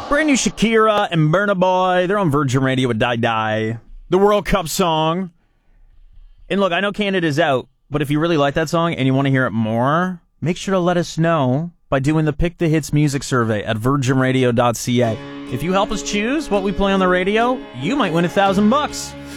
Brand new Shakira and Burna Boy. They're on Virgin Radio with Die Die. The World Cup song. And look, I know Canada's out, but if you really like that song and you want to hear it more, make sure to let us know by doing the Pick the Hits music survey at virginradio.ca. If you help us choose what we play on the radio, you might win $1,000.